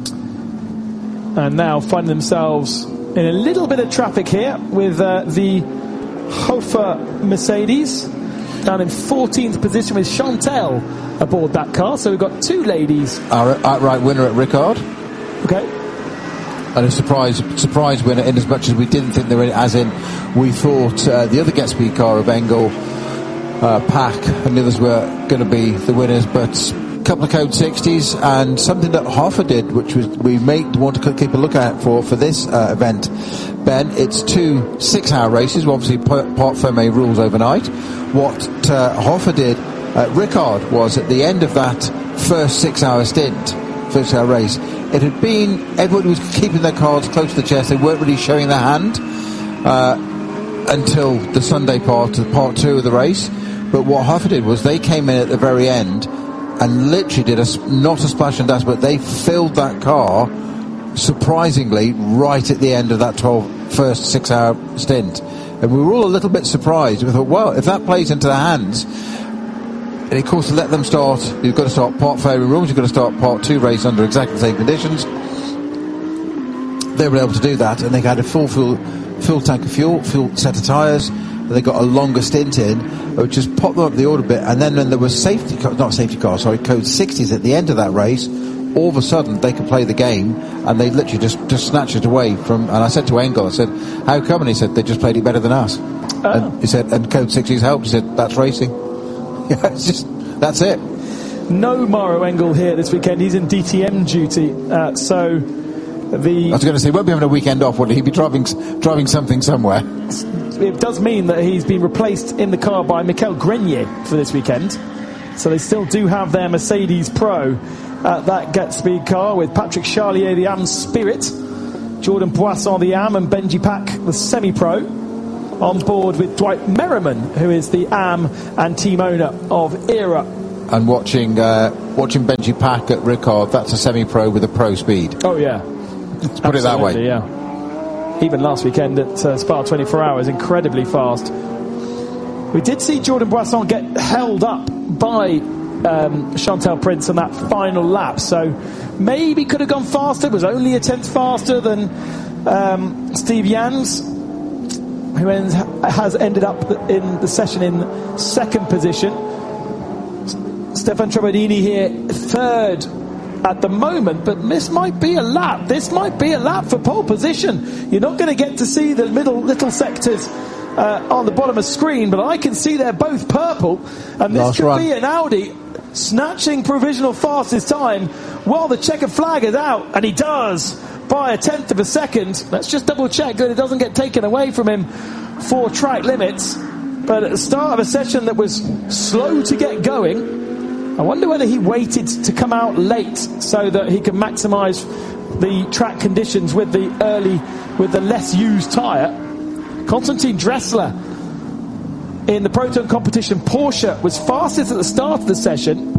And now find themselves in a little bit of traffic here with uh, the Hofer Mercedes down in fourteenth position with Chantel aboard that car. So we've got two ladies. Our outright winner at Ricard. Okay. And a surprise surprise winner, in as much as we didn't think they were in it, as in we thought uh, the other Get Speed car of Engel, uh, Pack and the others were going to be the winners, but a couple of Code sixties and something that Hofer did, which was we may want to keep a look out for for this uh, event, Ben. It's two six-hour races. Well, obviously, part Ferme rules overnight. What uh, Hofer did at Ricard was at the end of that first six-hour stint, first-hour race, it had been, everybody was keeping their cards close to the chest. They weren't really showing their hand uh, until the Sunday part, part two of the race. But what Hofer did was they came in at the very end and literally did a, not a splash and dash, but they filled that car surprisingly right at the end of that twelve, first six-hour stint. And we were all a little bit surprised. We thought, well, if that plays into their hands, and of course, to let them start, you've got to start part fairing rooms, you've got to start part two race under exactly the same conditions. They were able to do that, and they had a full, full, full tank of fuel, full set of tyres. They got a longer stint in, which just popped them up the order bit. And then when there was safety cars, not safety cars, sorry, Code sixties at the end of that race, all of a sudden they could play the game, and they literally just, just snatched it away from. And I said to Engel, I said, "How come?" And he said, "They just played it better than us." Oh. And he said, "And Code sixties helped." He said, "That's racing." Yeah, it's just, that's it. No Maro Engel here this weekend. He's in D T M duty. Uh, so the. I was going to say, he won't be having a weekend off, would he? He'd be driving, driving something somewhere. It does mean that he's been replaced in the car by Mikel Grenier for this weekend. So they still do have their Mercedes Pro at that Get Speed car, with Patrick Charlier, the A M Spirit, Jordan Poisson, the A M, and Benji Pack, the Semi-Pro, on board with Dwight Merriman, who is the A M and team owner of ERA. And watching uh, watching Benji Pack at Ricard, that's a Semi-Pro with a Pro Speed. Oh, yeah. Let's put Absolutely, it that way. Yeah. Even last weekend at uh, Spa twenty-four hours, incredibly fast. We did see Jordan Poisson get held up by um, Chantal Prince on that final lap, so maybe could have gone faster. It was only a tenth faster than um, Steve Jans, who ends, has ended up in the session in second position. Stefan Trebodini here third at the moment, but this might be a lap. This might be a lap for pole position. You're not going to get to see the middle little sectors uh, on the bottom of the screen, but I can see they're both purple, and this Last could run. be an Audi snatching provisional fastest time while the checkered flag is out, and he does by a tenth of a second. Let's just double check that it doesn't get taken away from him for track limits. But at the start of a session that was slow to get going, I wonder whether he waited to come out late so that he could maximise the track conditions with the early, with the less used tyre. Konstantin Dressler in the Proton competition Porsche was fastest at the start of the session.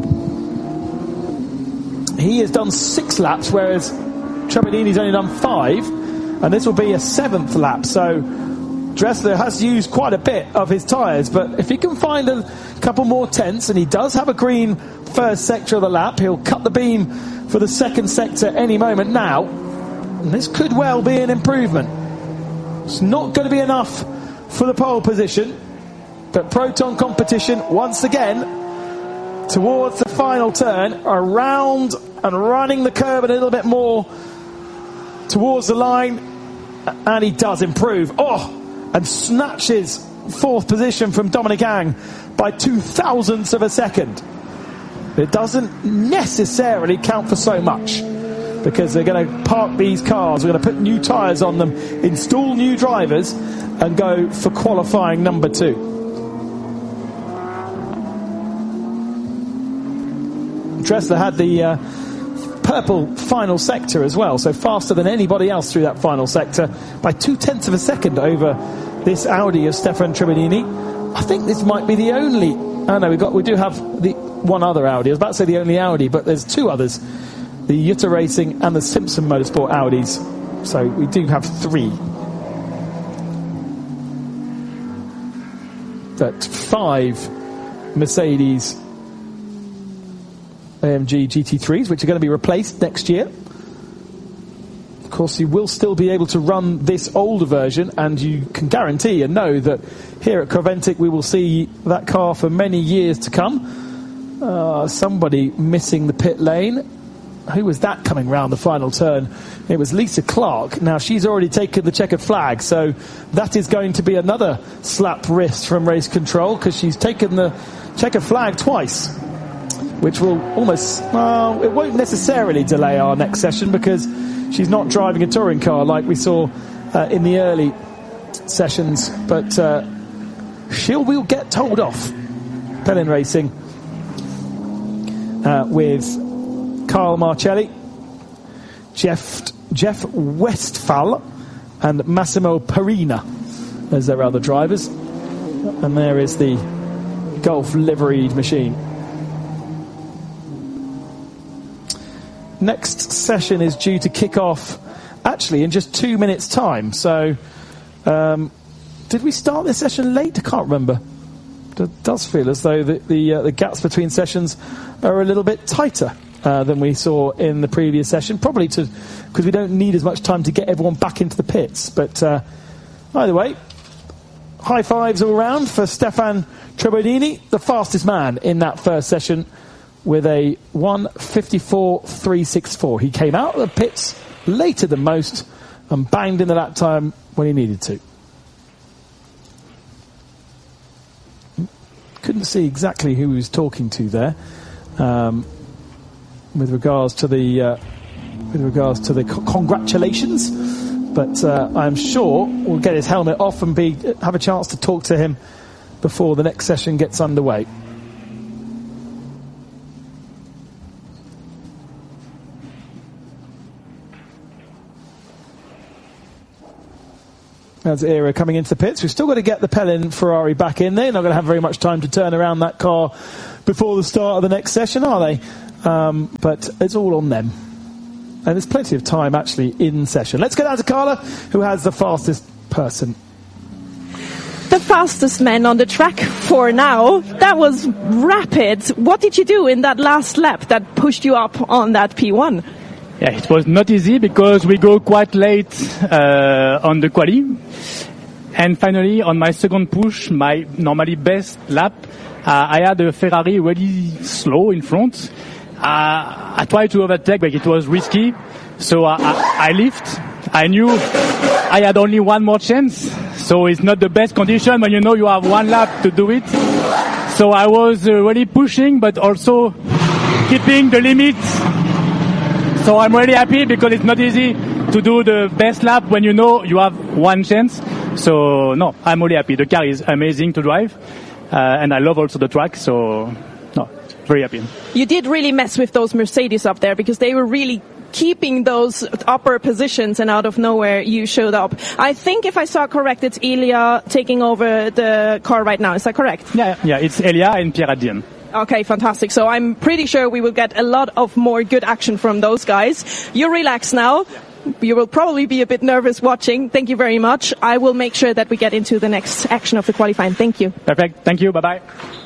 He has done six laps, whereas Trebodini's only done five, and this will be a seventh lap. So Dressler has used quite a bit of his tyres, but if he can find a couple more tenths, and he does have a green first sector of the lap, he'll cut the beam for the second sector any moment now, and this could well be an improvement. It's not going to be enough for the pole position, but Proton competition once again towards the final turn, around and running the curve a little bit more towards the line, and he does improve. Oh, and snatches fourth position from Dominic Ang by two thousandths of a second. It doesn't necessarily count for so much, because they're going to park these cars, we're going to put new tyres on them, install new drivers, and go for qualifying number two. Dressler had the uh, purple final sector as well, so faster than anybody else through that final sector by two tenths of a second over this Audi of Stefan Trebodini. I think this might be the only. Oh no, we got we do have the one other Audi. I was about to say the only Audi, but there's two others: the Jutta Racing and the Simpson Motorsport Audis. So we do have three. But five Mercedes A M G G T threes, which are going to be replaced next year. Of course, you will still be able to run this older version, and you can guarantee and know that here at Creventic we will see that car for many years to come. Uh, somebody missing the pit lane. Who was that coming round the final turn? It was Lisa Clark. Now, she's already taken the checkered flag, so that is going to be another slap wrist from race control, because she's taken the checkered flag twice, which will almost, well, it won't necessarily delay our next session, because she's not driving a touring car like we saw uh, in the early sessions, but uh, she'll will get told off. Pellin Racing uh, with Carl Marcelli, Jeff Jeff Westphal, and Massimo Parina as their other drivers, and there is the Golf liveried machine. Next session is due to kick off actually in just two minutes time, so um, did we start this session late? I can't remember. It does feel as though the the, uh, the gaps between sessions are a little bit tighter uh, than we saw in the previous session, probably to because we don't need as much time to get everyone back into the pits. But uh, either way, high fives all round for Stefan Trebodini, the fastest man in that first session, with a one fifty-four point three six four. He came out of the pits later than most and banged in the lap time when he needed to. Couldn't see exactly who he was talking to there, um, with regards to the uh, with regards to the c- congratulations. But uh, I'm sure we'll get his helmet off and be have a chance to talk to him before the next session gets underway. That's Era coming into the pits. We've still got to get the Pelin Ferrari back in. They're not going to have very much time to turn around that car before the start of the next session, are they? Um, but it's all on them. And there's plenty of time, actually, in session. Let's go down to Carla, who has the fastest person. The fastest man on the track for now. That was rapid. What did you do in that last lap that pushed you up on that P one? Yeah, it was not easy because we go quite late uh, on the quali. And finally, on my second push, my normally best lap, uh, I had a Ferrari really slow in front. Uh, I tried to overtake, but it was risky. So I, I, I lift. I knew I had only one more chance. So it's not the best condition when you know you have one lap to do it. So I was uh, really pushing, but also keeping the limits. So I'm really happy because it's not easy to do the best lap when you know you have one chance. So no, I'm really happy. The car is amazing to drive. Uh, and I love also the track. So no, very happy. You did really mess with those Mercedes up there because they were really keeping those upper positions, and out of nowhere you showed up. I think if I saw correct, it's Elia taking over the car right now. Is that correct? Yeah, yeah, it's Elia and Pierre at the end. Okay, fantastic. So I'm pretty sure we will get a lot of more good action from those guys. You relax now. You will probably be a bit nervous watching. Thank you very much. I will make sure that we get into the next action of the qualifying. Thank you. Perfect. Thank you. Bye-bye.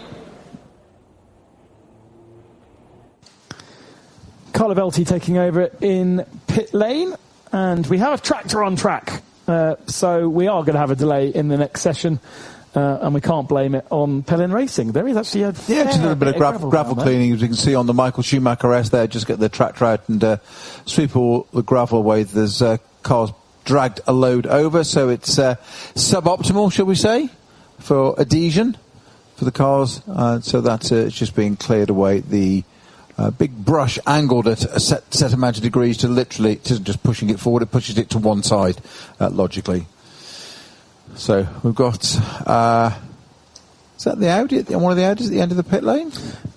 Carlo Velti taking over in pit lane, and we have a tractor on track, uh, so we are going to have a delay in the next session, uh, and we can't blame it on Pelin Racing. There is actually a yeah, just a little bit of gravel, gravel cleaning, as you can see on the Michael Schumacher S there. Just get the tractor out and uh, sweep all the gravel away. There's uh, cars dragged a load over, so it's uh, suboptimal, shall we say, for adhesion for the cars. Uh, so that's uh, it's just being cleared away. The Uh, big brush angled at a set, set amount of degrees to literally, to just pushing it forward, it pushes it to one side, uh, logically. So we've got, uh, is that the Audi, at the, one of the Audis at the end of the pit lane?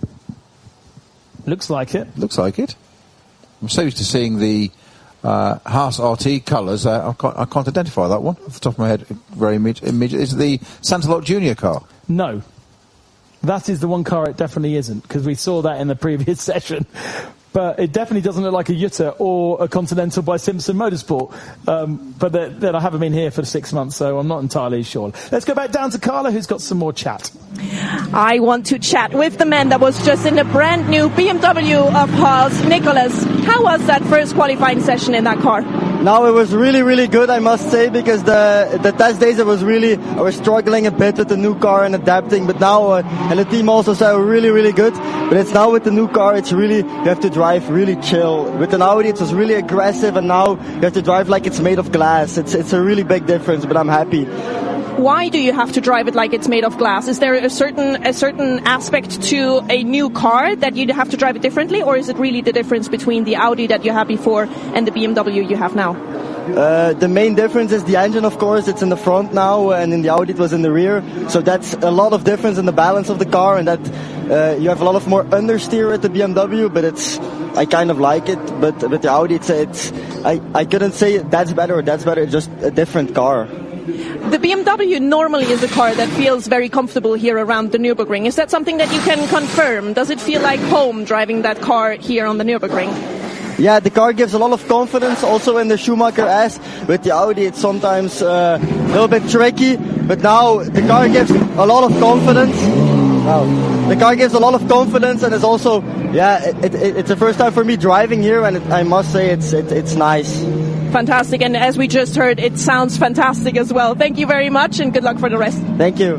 Looks like it. Looks like it. I'm so used to seeing the uh, Haas R T colours, uh, I, can't, I can't identify that one off the top of my head very immediately. Is it the Santalot Junior car? No. That is the one car it definitely isn't, because we saw that in the previous session. But it definitely doesn't look like a Jutta or a Continental by Simpson Motorsport. Um, but then I haven't been here for six months, so I'm not entirely sure. Let's go back down to Carla, who's got some more chat. I want to chat with the man that was just in the brand new B M W of Haas, Nicholas. How was that first qualifying session in that car? Now it was really, really good, I must say, because the the test days it was really, I was struggling a bit with the new car and adapting, but now, uh, and the team also said we're really, really good, but it's now with the new car, it's really, you have to drive really chill. With an Audi it was really aggressive, and now you have to drive like it's made of glass. It's, it's a really big difference, but I'm happy. Why do you have to drive it like it's made of glass? Is there a certain a certain aspect to a new car that you have to drive it differently, or is it really the difference between the Audi that you had before and the B M W you have now? Uh, the main difference is the engine, of course. It's in the front now, and in the Audi it was in the rear. So that's a lot of difference in the balance of the car, and that uh, you have a lot of more understeer at the B M W, but it's, I kind of like it. But with the Audi, it's, it's I, I couldn't say that's better or that's better, it's just a different car. The B M W normally is a car that feels very comfortable here around the Nürburgring. Is that something that you can confirm? Does it feel like home driving that car here on the Nürburgring? Yeah, the car gives a lot of confidence, also in the Schumacher S. With the Audi it's sometimes uh, a little bit tricky, but now the car gives a lot of confidence. Wow. The car gives a lot of confidence, and it's also, yeah, it, it, it's the first time for me driving here, and it, I must say it's it, it's nice. Fantastic, and as we just heard, it sounds fantastic as well. Thank you very much, and good luck for the rest. Thank you.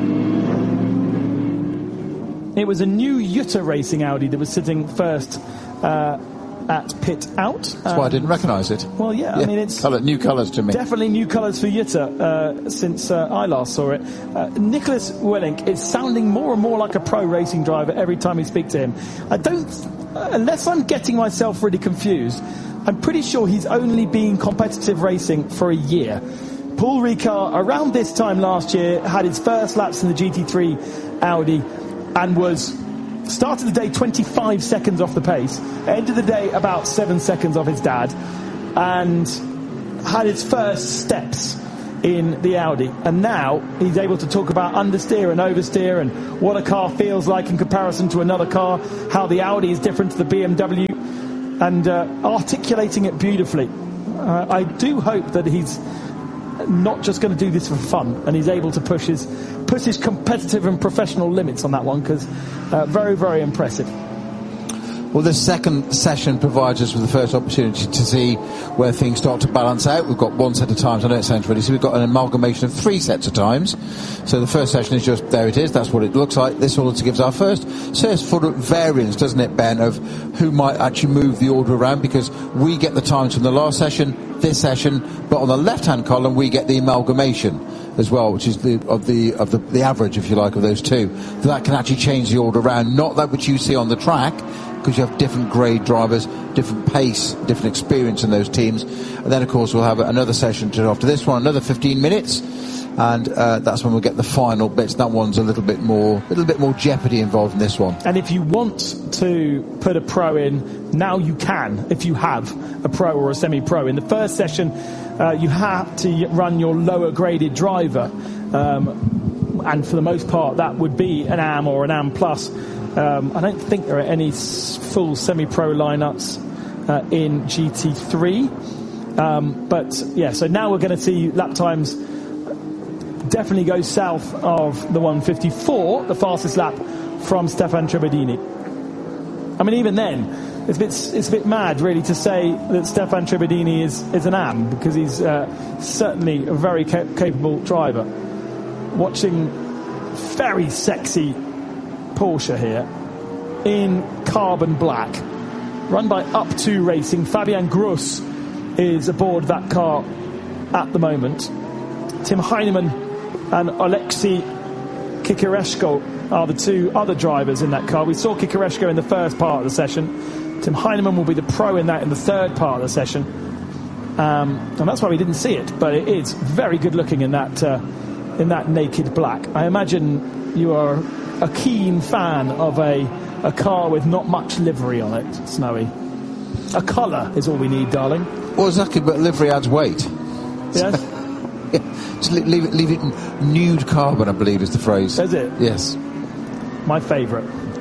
It was a new Jutta Racing Audi that was sitting first uh, at pit out. That's um, why I didn't recognise it. Well, yeah, yeah, I mean, it's Colour, new colours to me. Definitely new colours for Jutta uh, since uh, I last saw it. Uh, Nicholas Wellink is sounding more and more like a pro racing driver every time we speak to him. I don't, uh, unless I'm getting myself really confused, I'm pretty sure he's only been competitive racing for a year. Paul Ricard, around this time last year, had his first laps in the G T three Audi and was started the day twenty-five seconds off the pace, ended the day about seven seconds off his dad, and had his first steps in the Audi, and now he's able to talk about understeer and oversteer and what a car feels like in comparison to another car, how the Audi is different to the B M W, and uh, articulating it beautifully. Uh, I do hope that he's not just going to do this for fun, and he's able to push his push his competitive and professional limits on that one, because uh, very, very impressive. Well, this second session provides us with the first opportunity to see where things start to balance out. We've got one set of times. I know it sounds really, so we've got an amalgamation of three sets of times. So the first session is just, there it is, that's what it looks like. This also gives our first sort of variance, doesn't it, Ben, of who might actually move the order around, because we get the times from the last session, this session, but on the left-hand column we get the amalgamation as well, which is the of the of the, the average, if you like, of those two. So that can actually change the order around, not that which you see on the track, because you have different grade drivers, different pace, different experience in those teams. And then, of course, we'll have another session to, after this one, another fifteen minutes, and uh, that's when we'll get the final bits. That one's a little bit more, a little bit more jeopardy involved in this one. And if you want to put a pro in, now you can, if you have a pro or a semi-pro. In the first session, uh, you have to run your lower graded driver, um, and for the most part, that would be an A M or an A M Plus. Um, I don't think there are any s- full semi-pro lineups uh, in G T three. Um, but, yeah, so now we're going to see lap times definitely go south of the one fifty-four, the fastest lap from Stefan Trebedini. I mean, even then, it's a bit, it's a bit mad, really, to say that Stefan Trebedini is, is an A M, because he's uh, certainly a very ca- capable driver. Watching very sexy Porsche here in carbon black, run by Up two Racing. Fabian Gross is aboard that car at the moment. Tim Heinemann and Alexei Kikareshko are the two other drivers in that car. We saw Kikareshko in the first part of the session. Tim Heinemann will be the pro in that in the third part of the session, um, and that's why we didn't see it, but it is very good looking in that uh, in that naked black. I imagine you are a keen fan of a, a car with not much livery on it, Snowy. A colour is all we need, darling. Well, exactly, but livery adds weight. Yes? Yeah, just leave it, leave it nude carbon, I believe is the phrase. Is it? Yes. My favourite.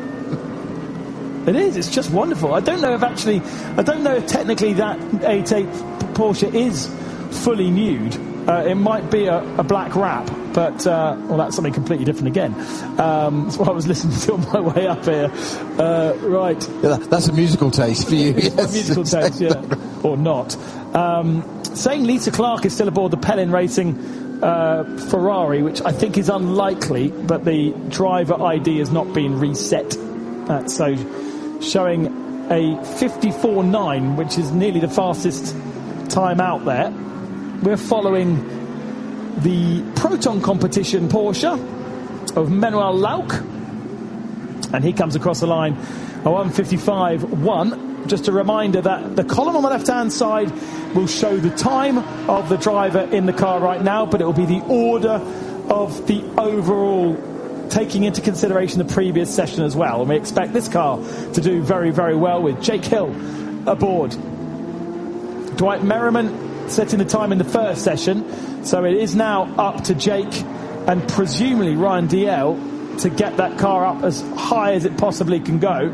It is, it's just wonderful. I don't know if actually, I don't know if technically that eighty-eight Porsche is fully nude. Uh, it might be a, a black wrap, but, uh, well, that's something completely different again. Um, that's what I was listening to on my way up here. Uh, right. Yeah, that's a musical taste for you. It's Yes, a musical taste, yeah. Or not. Um, saying Lisa Clark is still aboard the Pellin Racing uh, Ferrari, which I think is unlikely, but the driver I D has not been reset. Uh, so showing a fifty-four nine, which is nearly the fastest time out there. We're following the Proton competition Porsche of Manuel Lauck, and he comes across the line a one fifty-five one. Just a reminder that the column on the left-hand side will show the time of the driver in the car right now, but it will be the order of the overall, taking into consideration the previous session as well. And we expect this car to do very, very well, with Jake Hill aboard. Dwight Merriman setting the time in the first session, so it is now up to Jake and presumably Ryan Dalziel to get that car up as high as it possibly can go,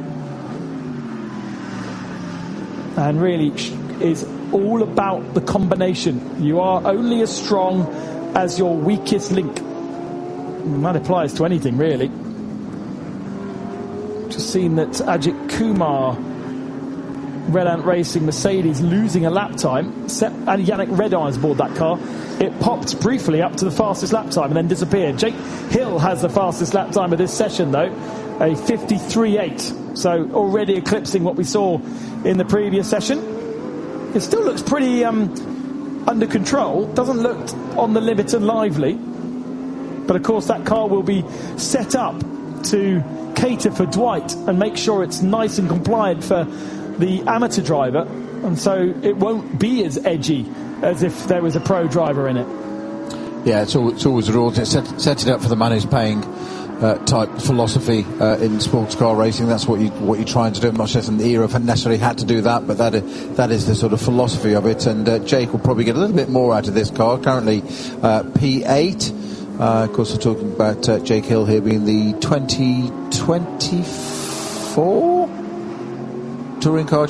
and really is all about the combination. You are only as strong as your weakest link, and that applies to anything really. Just seen that Ajit Kumar, Red Ant Racing Mercedes, losing a lap time. Set, and Yannick Redon is aboard that car. It popped briefly up to the fastest lap time and then disappeared. Jake Hill has the fastest lap time of this session, though, a fifty-three eight. So already eclipsing what we saw in the previous session. It still looks pretty um, under control. Doesn't look on the limit and lively. But of course that car will be set up to cater for Dwight and make sure it's nice and compliant for the amateur driver, and so it won't be as edgy as if there was a pro driver in it. Yeah, it's always, it's always the rules. Set, set it up for the man who's paying uh, type philosophy uh, in sports car racing. That's what you what you're trying to do. I'm not sure if the era necessarily had to do that, but that is, that is the sort of philosophy of it. And uh, Jake will probably get a little bit more out of this car. Currently uh, P eight. Uh, of course, we're talking about uh, Jake Hill here being the twenty twenty-four touring car